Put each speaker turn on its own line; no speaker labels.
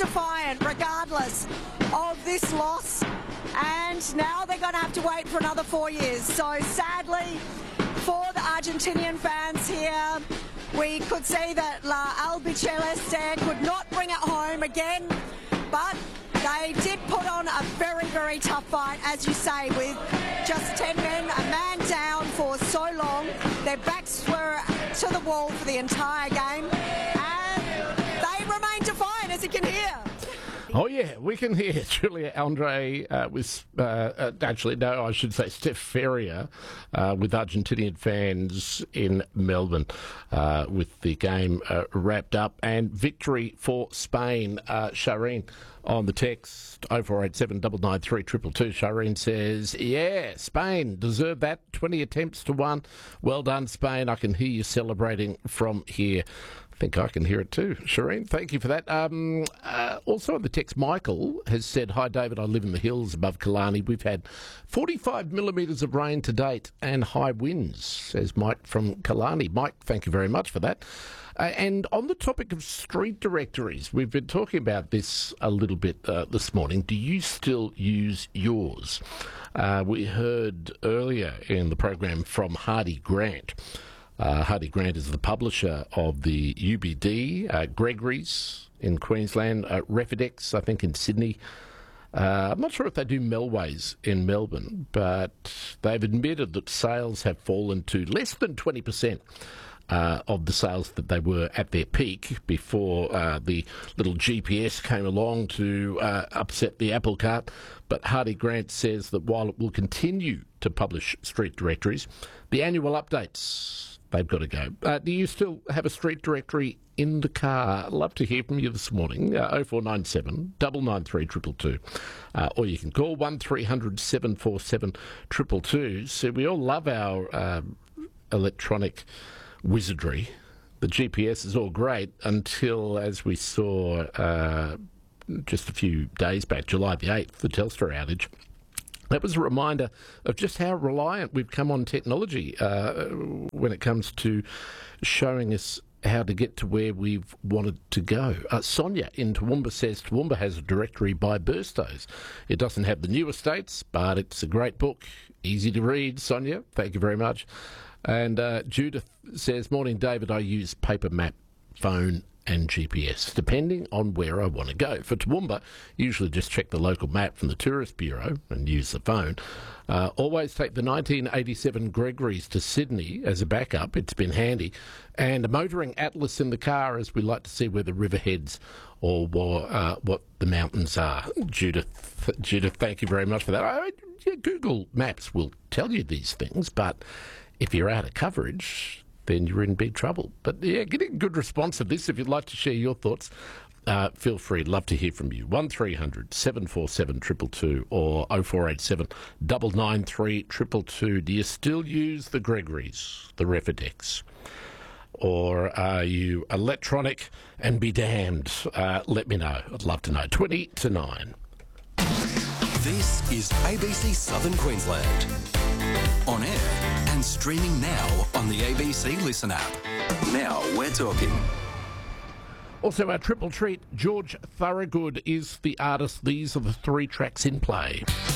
defiant regardless of this loss, and now they're going to have to wait for another 4 years. So sadly for the Argentinian fans here, we could see that La Albiceleste could not bring it home again, but they did put on a very, very tough fight, as you say, with just 10 men, a man down for so long. Their backs were to the wall for the entire game, and they remain defiant, as you can hear.
Oh, yeah, we can hear Julia Andre actually, no, I should say Steph Ferrier with Argentinian fans in Melbourne with the game wrapped up. And victory for Spain. Shireen on the text 0487 993 222. Shireen says, yeah, Spain deserved that. 20 attempts to 1. Well done, Spain. I can hear you celebrating from here. I think I can hear it too. Shireen, thank you for that. Also on the text, Michael has said, hi David, I live in the hills above Killarney. We've had 45 millimetres of rain to date and high winds, says Mike from Killarney. Mike, thank you very much for that. And on the topic of street directories, we've been talking about this a little bit this morning. Do you still use yours? We heard earlier in the program from Hardy Grant. Hardy Grant is the publisher of the UBD, Gregory's in Queensland, Refidex, I think, in Sydney. I'm not sure if they do Melways in Melbourne, but they've admitted that sales have fallen to less than 20% of the sales that they were at their peak before the little GPS came along to upset the apple cart. But Hardy Grant says that while it will continue to publish street directories, the annual updates, they've got to go. Do you still have a street directory in the car? I'd love to hear from you this morning. 0497 993 222. Or you can call 1300 747 222. So we all love our electronic wizardry. The GPS is all great until, as we saw just a few days back, July the 8th, the Telstra outage. That was a reminder of just how reliant we've come on technology when it comes to showing us how to get to where we've wanted to go. Sonia in Toowoomba says Toowoomba has a directory by birthdays. It doesn't have the new estates, but it's a great book. Easy to read, Sonia. Thank you very much. And Judith says, morning, David, I use paper map, phone and GPS, depending on where I want to go. For Toowoomba, usually just check the local map from the Tourist Bureau and use the phone. Always take the 1987 Gregory's to Sydney as a backup. It's been handy. And a motoring atlas in the car as we like to see where the river heads or what the mountains are. Judith, thank you very much for that. Google Maps will tell you these things, but if you're out of coverage, then you're in big trouble. But yeah, getting a good response to this. If you'd like to share your thoughts, feel free. Love to hear from you. 1300 747 222 or 0487 993 222. Do you still use the Gregory's, the Refidex? Or are you electronic and be damned? Let me know. I'd love to know. 20 to 9.
This is ABC Southern Queensland. On air and streaming now on the ABC Listen app. Now we're talking.
Also, our triple treat, George Thorogood is the artist. These are the 3 tracks in play.